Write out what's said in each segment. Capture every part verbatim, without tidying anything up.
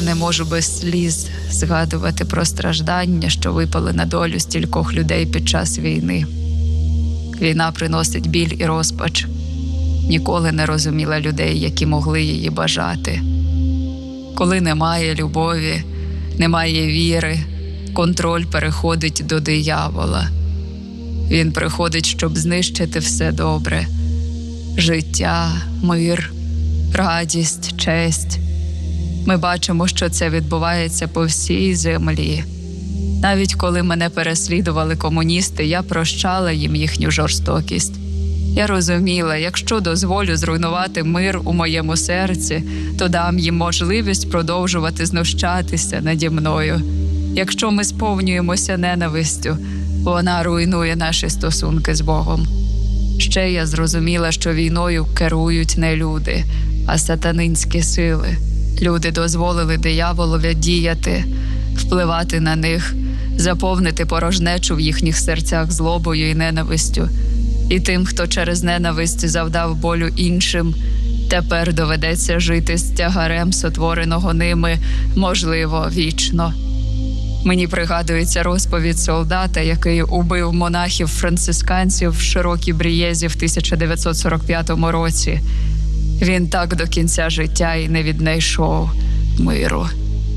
не можу без сліз згадувати про страждання, що випали на долю стількох людей під час війни. Війна приносить біль і розпач. Ніколи не розуміла людей, які могли її бажати. Коли немає любові, немає віри, контроль переходить до диявола. Він приходить, щоб знищити все добре. Життя, мир, радість, честь. Ми бачимо, що це відбувається по всій землі. Навіть коли мене переслідували комуністи, я прощала їм їхню жорстокість. Я розуміла, якщо дозволю зруйнувати мир у моєму серці, то дам їм можливість продовжувати знущатися наді мною. Якщо ми сповнюємося ненавистю, вона руйнує наші стосунки з Богом. Ще я зрозуміла, що війною керують не люди, а сатанинські сили. Люди дозволили дияволові діяти, впливати на них, заповнити порожнечу в їхніх серцях злобою і ненавистю. І тим, хто через ненависть завдав болю іншим, тепер доведеться жити з тягарем сотвореного ними, можливо, вічно. Мені пригадується розповідь солдата, який убив монахів-францисканців в Широкій Брієзі в тисяча дев'ятсот сорок п'ятому році. Він так до кінця життя і не віднайшов миру.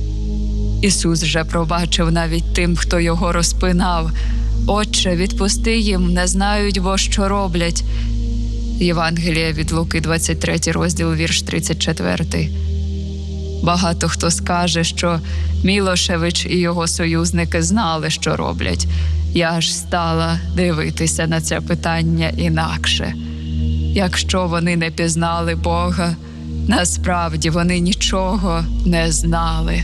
Ісус же пробачив навіть тим, хто його розпинав. «Отче, відпусти їм, не знають, бо що роблять». Євангелія від Луки, двадцять третій розділ, вірш тридцять четвертий. Багато хто скаже, що Мілошевич і його союзники знали, що роблять. Я ж стала дивитися на це питання інакше. Якщо вони не пізнали Бога, насправді вони нічого не знали.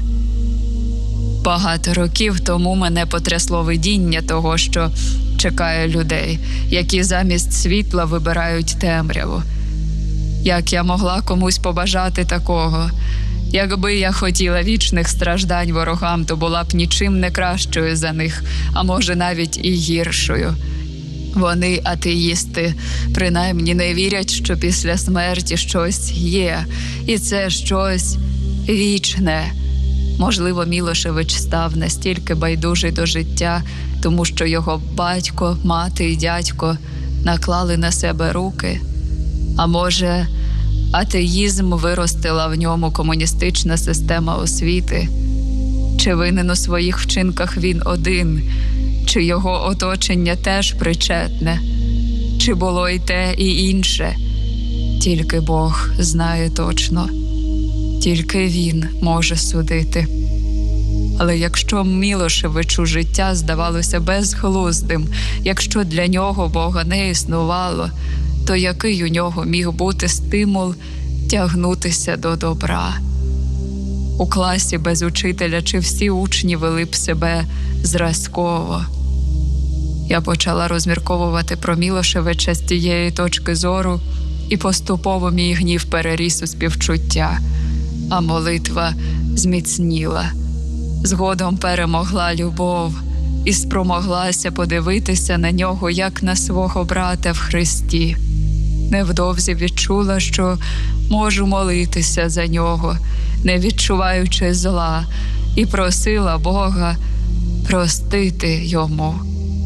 Багато років тому мене потрясло видіння того, що чекає людей, які замість світла вибирають темряву. Як я могла комусь побажати такого? Якби я хотіла вічних страждань ворогам, то була б нічим не кращою за них, а може навіть і гіршою. Вони, атеїсти, принаймні не вірять, що після смерті щось є, і це щось вічне. Можливо, Мілошевич став настільки байдужий до життя, тому що його батько, мати і дядько наклали на себе руки. А може, атеїзм виростила в ньому комуністична система освіти? Чи винен у своїх вчинках він один? Чи його оточення теж причетне? Чи було і те, і інше? Тільки Бог знає точно. Тільки Він може судити. Але якщо Мілошевичу життя здавалося безглуздим, якщо для нього Бога не існувало, то який у нього міг бути стимул тягнутися до добра? У класі без учителя чи всі учні вели б себе зразково? Я почала розмірковувати про Мілошевича з тієї точки зору, і поступово мій гнів переріс у співчуття, а молитва зміцніла. Згодом перемогла любов і спромоглася подивитися на нього, як на свого брата в Христі. Невдовзі відчула, що можу молитися за нього, не відчуваючи зла, і просила Бога простити йому.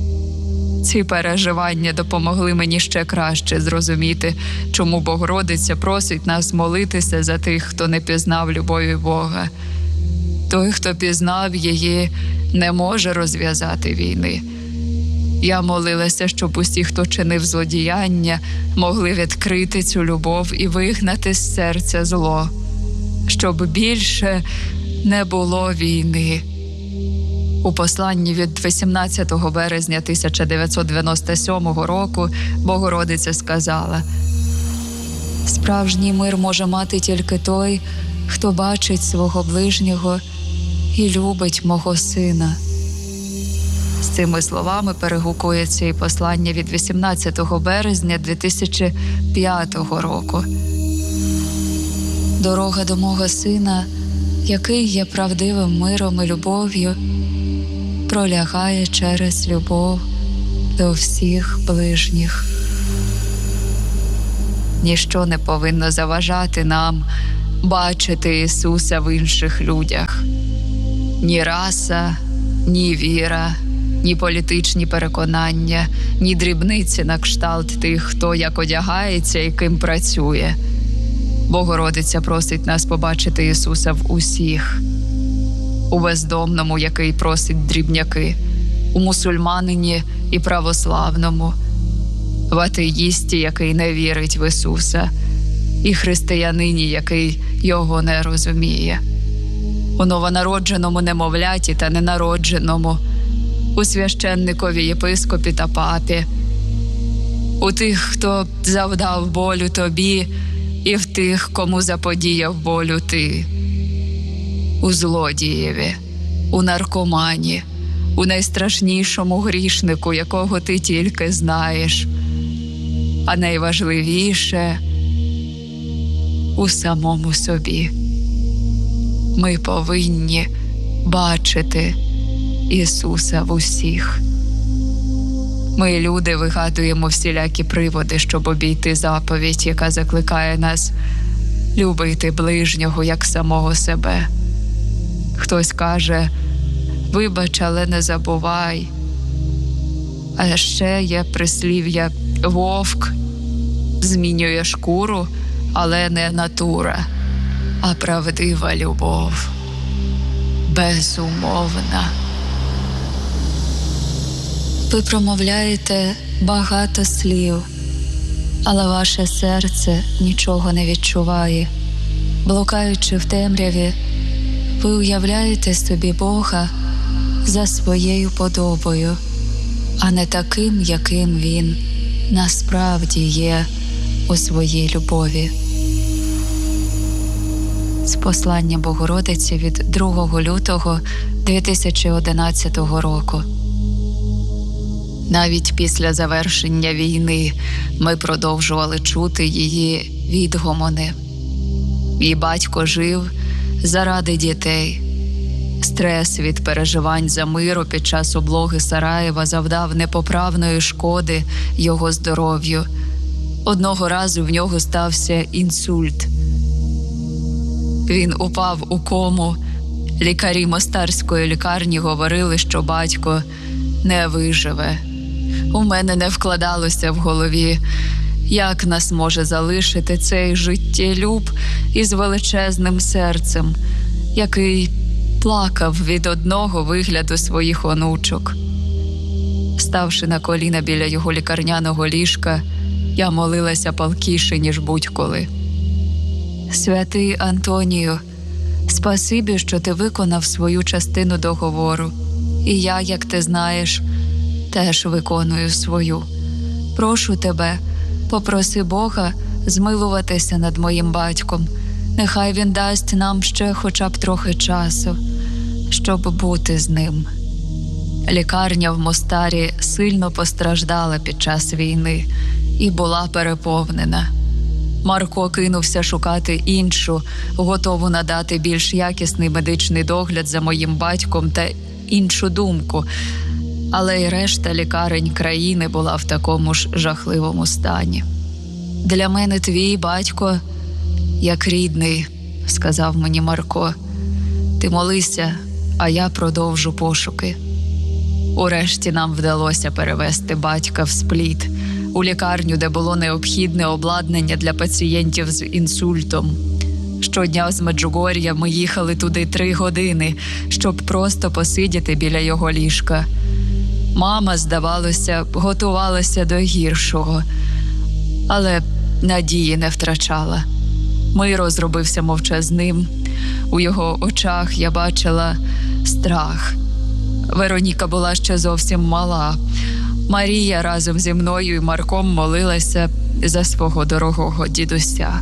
Ці переживання допомогли мені ще краще зрозуміти, чому Богородиця просить нас молитися за тих, хто не пізнав любові Бога. Той, хто пізнав її, не може розв'язати війни. Я молилася, щоб усі, хто чинив злодіяння, могли відкрити цю любов і вигнати з серця зло, щоб більше не було війни. У посланні від вісімнадцятого березня тисяча дев'ятсот дев'яносто сьомого року Богородиця сказала: «Справжній мир може мати тільки той, хто бачить свого ближнього і любить мого сина». З цими словами перегукується і послання від вісімнадцятого березня дві тисячі п'ятого року. Дорога до мого сина, який є правдивим миром і любов'ю, пролягає через любов до всіх ближніх. Ніщо не повинно заважати нам бачити Ісуса в інших людях. Ні раса, ні віра, ні політичні переконання, ні дрібниці на кшталт тих, хто як одягається і ким працює. Богородиця просить нас побачити Ісуса в усіх. У бездомному, який просить дрібняки, у мусульманині і православному, в атеїсті, який не вірить в Ісуса, і християнині, який його не розуміє, у новонародженому немовляті та ненародженому, у священникові, єпископі та папі, у тих, хто завдав болю тобі, і в тих, кому заподіяв болю ти, у злодієві, у наркомані, у найстрашнішому грішнику, якого ти тільки знаєш, а найважливіше – у самому собі. Ми повинні бачити Ісуса в усіх. Ми, люди, вигадуємо всілякі приводи, щоб обійти заповідь, яка закликає нас любити ближнього, як самого себе. Хтось каже: вибач, але не забувай. А ще є прислів'я: вовк змінює шкуру, але не натура, а правдива любов. Безумовна. Ви промовляєте багато слів, але ваше серце нічого не відчуває. Блукаючи в темряві, ви уявляєте собі Бога за своєю подобою, а не таким, яким Він насправді є у своїй любові. З послання Богородиці від другого лютого дві тисячі одинадцятого року. Навіть після завершення війни ми продовжували чути її відгомони. Мій батько жив заради дітей. Стрес від переживань за миру під час облоги Сараєва завдав непоправної шкоди його здоров'ю. Одного разу в нього стався інсульт. Він упав у кому. Лікарі мостарської лікарні говорили, що батько не виживе. У мене не вкладалося в голові, як нас може залишити цей життєлюб із величезним серцем, який плакав від одного вигляду своїх онучок. Ставши на коліна біля його лікарняного ліжка, я молилася палкіше, ніж будь-коли. Святий Антонію, спасибі, що ти виконав свою частину договору. І я, як ти знаєш, теж виконую свою. Прошу тебе, попроси Бога змилуватися над моїм батьком. Нехай він дасть нам ще хоча б трохи часу, щоб бути з ним. Лікарня в Мостарі сильно постраждала під час війни і була переповнена. Марко кинувся шукати іншу, готову надати більш якісний медичний догляд за моїм батьком та іншу думку. Але й решта лікарень країни була в такому ж жахливому стані. «Для мене твій батько як рідний», – сказав мені Марко. «Ти молися, а я продовжу пошуки». Урешті нам вдалося перевезти батька в Спліт, у лікарню, де було необхідне обладнання для пацієнтів з інсультом. Щодня з Меджугор'я ми їхали туди три години, щоб просто посидіти біля його ліжка. Мама, здавалося, готувалася до гіршого, але надії не втрачала. Миро зробився мовчазним. У його очах я бачила страх. Вероніка була ще зовсім мала. Марія разом зі мною і Марком молилася за свого дорогого дідуся.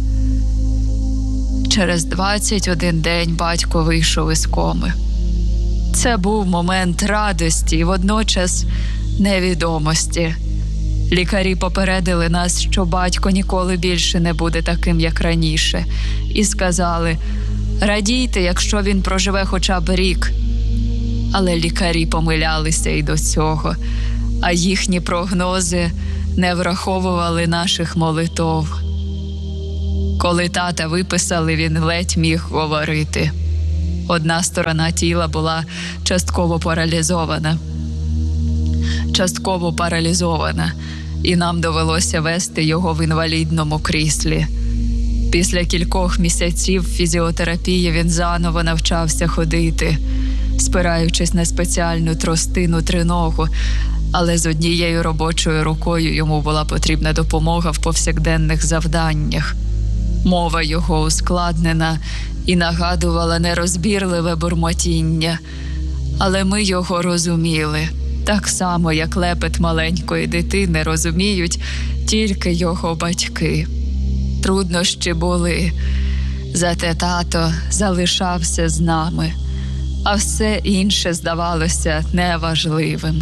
Через двадцять один день батько вийшов із коми. Це був момент радості і водночас невідомості. Лікарі попередили нас, що батько ніколи більше не буде таким, як раніше. І сказали: радійте, якщо він проживе хоча б рік. Але лікарі помилялися і до цього, а їхні прогнози не враховували наших молитов. Коли тата виписали, він ледь міг говорити. Одна сторона тіла була частково паралізована. Частково паралізована, і нам довелося вести його в інвалідному кріслі. Після кількох місяців фізіотерапії він заново навчався ходити, спираючись на спеціальну тростину триногу, але з однією робочою рукою йому була потрібна допомога в повсякденних завданнях. Мова його ускладнена і нагадувала нерозбірливе бурмотіння, але ми його розуміли, так само, як лепет маленької дитини розуміють тільки його батьки. Труднощі були, зате тато залишався з нами, а все інше здавалося неважливим.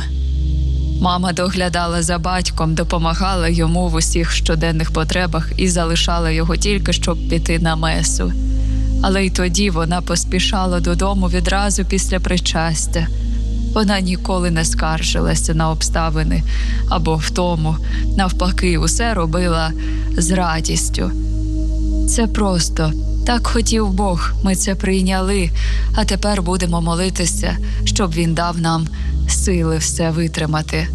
Мама доглядала за батьком, допомагала йому в усіх щоденних потребах і залишала його тільки, щоб піти на месу. Але й тоді вона поспішала додому відразу після причастя. Вона ніколи не скаржилася на обставини або втому. Навпаки, усе робила з радістю. Це просто. Так хотів Бог, ми це прийняли, а тепер будемо молитися, щоб Він дав нам сили все витримати.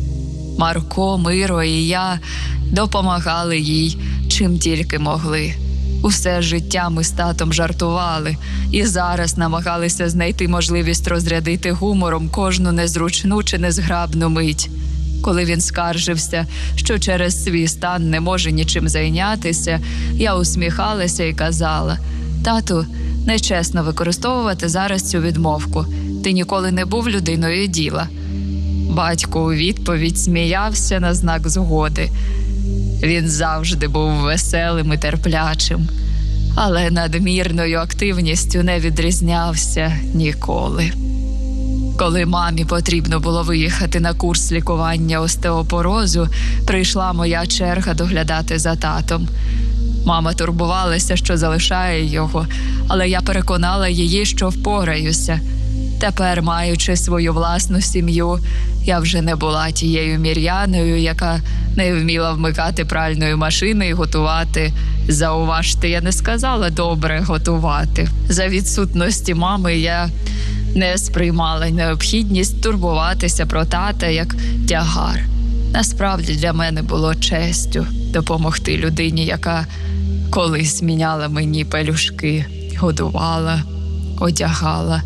Марко, Миро і я допомагали їй, чим тільки могли. Усе життя ми з татом жартували і зараз намагалися знайти можливість розрядити гумором кожну незручну чи незграбну мить. Коли він скаржився, що через свій стан не може нічим зайнятися, я усміхалася і казала: «Тату, нечесно використовувати зараз цю відмовку. Ти ніколи не був людиною діла». Батько у відповідь сміявся на знак згоди. Він завжди був веселим і терплячим, але надмірною активністю не відрізнявся ніколи. Коли мамі потрібно було виїхати на курс лікування остеопорозу, прийшла моя черга доглядати за татом. Мама турбувалася, що залишає його, але я переконала її, що впораюся. Тепер, маючи свою власну сім'ю, я вже не була тією Мір'яною, яка не вміла вмикати пральної машини і готувати. Зауважте, я не сказала «добре готувати». За відсутності мами я не сприймала необхідність турбуватися про тата як тягар. Насправді для мене було честю допомогти людині, яка колись міняла мені пелюшки, годувала, одягала.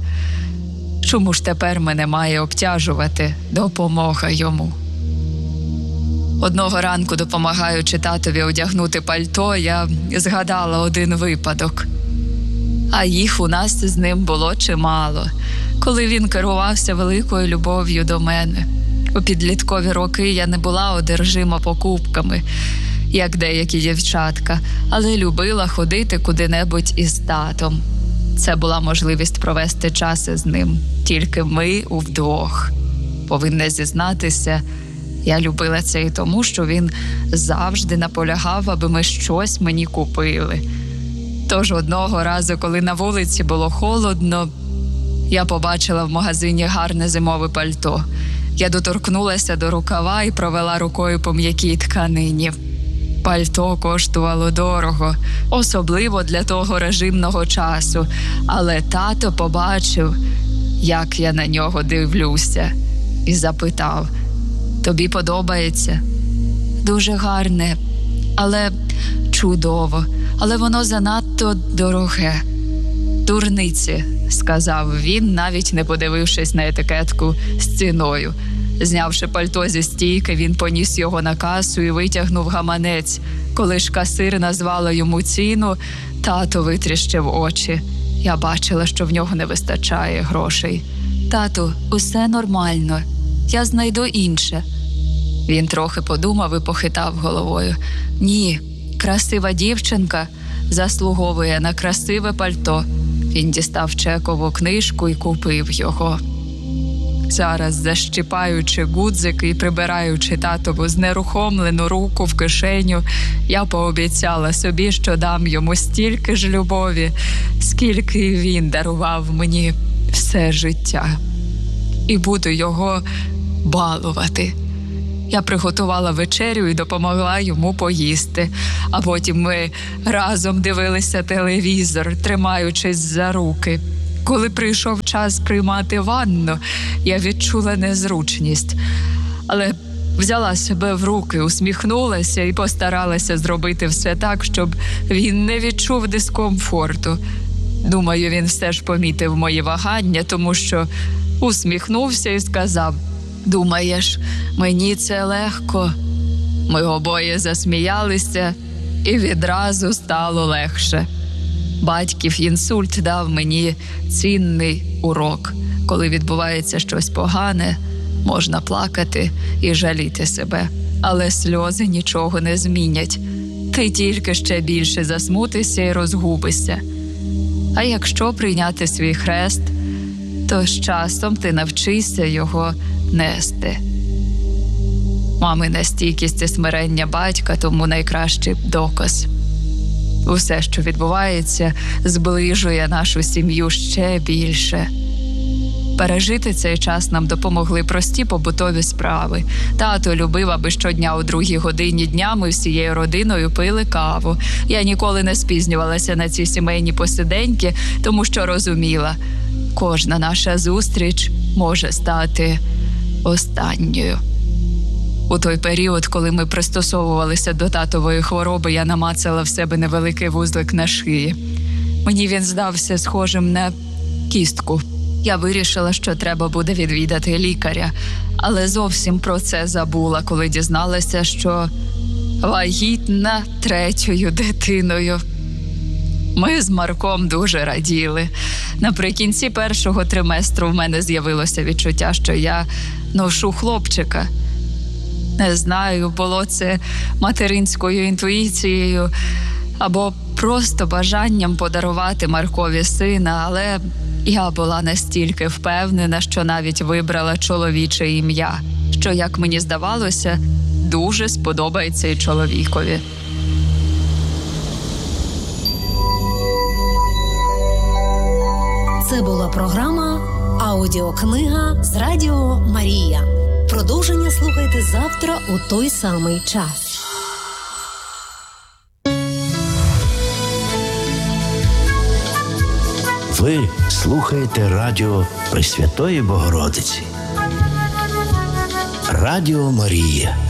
Чому ж тепер мене має обтяжувати допомога йому? Одного ранку, допомагаючи татові одягнути пальто, я згадала один випадок. А їх у нас з ним було чимало, коли він керувався великою любов'ю до мене. У підліткові роки я не була одержима покупками, як деякі дівчатка, але любила ходити куди-небудь із татом. Це була можливість провести час із ним, тільки ми удвох. Повинна зізнатися, я любила це і тому, що він завжди наполягав, аби ми щось мені купили. Тож одного разу, коли на вулиці було холодно, я побачила в магазині гарне зимове пальто. Я доторкнулася до рукава і провела рукою по м'якій тканині. Пальто коштувало дорого, особливо для того режимного часу, але тато побачив, як я на нього дивлюся, і запитав: «Тобі подобається?» «Дуже гарне, але чудово, але воно занадто дороге». «Дурниці», – сказав він, навіть не подивившись на етикетку з ціною. Знявши пальто зі стійки, він поніс його на касу і витягнув гаманець. Коли ж касир назвала йому ціну, тато витріщив очі. Я бачила, що в нього не вистачає грошей. «Тату, усе нормально. Я знайду інше». Він трохи подумав і похитав головою. «Ні, красива дівчинка заслуговує на красиве пальто». Він дістав чекову книжку і купив його. Зараз, защіпаючи гудзики і прибираючи татову знерухомлену руку в кишеню, я пообіцяла собі, що дам йому стільки ж любові, скільки він дарував мені все життя. І буду його балувати. Я приготувала вечерю і допомогла йому поїсти. А потім ми разом дивилися телевізор, тримаючись за руки. Коли прийшов час приймати ванну, я відчула незручність. Але взяла себе в руки, усміхнулася і постаралася зробити все так, щоб він не відчув дискомфорту. Думаю, він все ж помітив мої вагання, тому що усміхнувся і сказав: «Думаєш, мені це легко?» Ми обоє засміялися, і відразу стало легше. Батьків інсульт дав мені цінний урок. Коли відбувається щось погане, можна плакати і жаліти себе, але сльози нічого не змінять. Ти тільки ще більше засмутишся і розгубишся. А якщо прийняти свій хрест, то з часом ти навчишся його нести. Мамина стійкість і смирення батька тому найкращий доказ. Усе, що відбувається, зближує нашу сім'ю ще більше. Пережити цей час нам допомогли прості побутові справи. Тато любив, аби щодня о другій годині дня ми всією родиною пили каву. Я ніколи не спізнювалася на ці сімейні посиденьки, тому що розуміла, кожна наша зустріч може стати останньою. У той період, коли ми пристосовувалися до татової хвороби, я намацала в себе невеликий вузлик на шиї. Мені він здався схожим на кістку. Я вирішила, що треба буде відвідати лікаря, але зовсім про це забула, коли дізналася, що вагітна третьою дитиною. Ми з Марком дуже раділи. Наприкінці першого триместру в мене з'явилося відчуття, що я ношу хлопчика. Не знаю, було це материнською інтуїцією або просто бажанням подарувати Маркові сина, але я була настільки впевнена, що навіть вибрала чоловіче ім'я, що, як мені здавалося, дуже сподобається і чоловікові. Це була програма «Аудіокнига» з Радіо Марія. Продовження слухайте завтра у той самий час. Ви слухаєте радіо Пресвятої Богородиці. Радіо Марія.